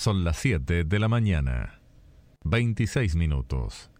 Son las 7 de la mañana. 26 minutos.